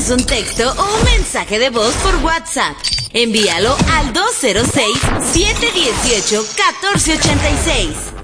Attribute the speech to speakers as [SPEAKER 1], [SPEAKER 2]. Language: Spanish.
[SPEAKER 1] envíanos un texto o un mensaje de voz por WhatsApp. Envíalo al 206-718-1486.